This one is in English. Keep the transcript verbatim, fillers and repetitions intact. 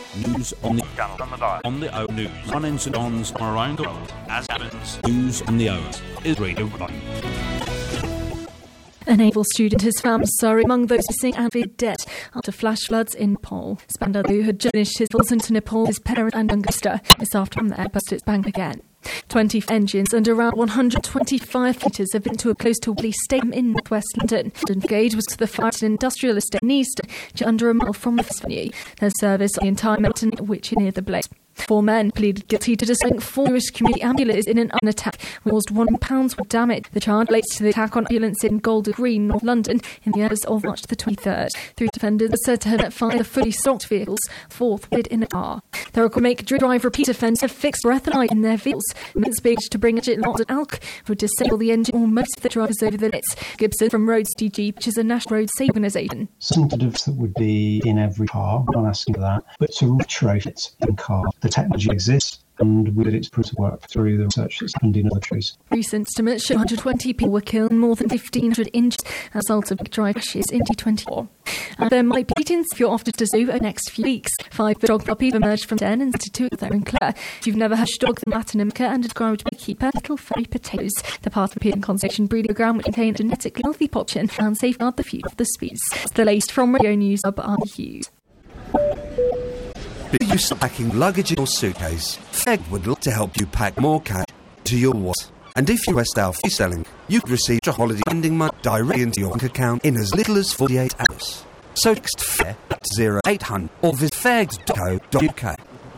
News on the channel, on the dial, on the O News, on incidents from around the world, as happens. News on the O is Radio one. A naval student has found Surrey among those missing and in debt after flash floods in Nepal. Spandar, who had just finished his travels into Nepal, his parents and younger sister, is after the air busted its bank again. twenty engines and around one hundred twenty-five fighters have been to a close to Woodley Stadium in northwest London. London Brigade was to the fire at an industrial estate in Easton, just under a mile from the venue. There's service on the entire mountain, which is near the blaze. Four men pleaded guilty to destroying four Irish community ambulances in an attack which caused one pounds worth of damage. The charge relates to the attack on ambulance in Golden Green, North London, in the hours of March the twenty-third. Three defenders are said to have let fire the fully stocked vehicles, fourth wid in a car. The record make drive repeat offenders have fixed breathalyzer in their vehicles. It's big to bring a lot of alcohol would disable the engine or most of the drivers over the limits. Gibson from Roads D G, which is a national road safety organisation. Some sort of that would be in every car, I'm not asking for that, but to retrofit it in car, the technology exists, and we did its proof to work through the research that's happened in other countries. Recent estimates show one hundred twenty people were killed and more than fifteen hundred injured as a result of big drive crashes in twenty twenty-four. And there might be meetings if you're off to the zoo over the next few weeks. Five dog puppies emerged from den and two of them in Clare. If you've never heard dog, the Latinamca and described by keeper Little Fairy Potatoes, the part of the European Conservation Breeding Programme which contain a genetically healthy population and safeguard the future of the species. It's the latest from Radio News Hub, Arnie Hughes. Are you still packing luggage in your suitcase? Feg would like to help you pack more cash to your wallet. And if you request our free selling, you could receive a holiday funding money directly into your bank account in as little as forty-eight hours. So text FAIR at zero eight hundred or visit fags dot co dot uk.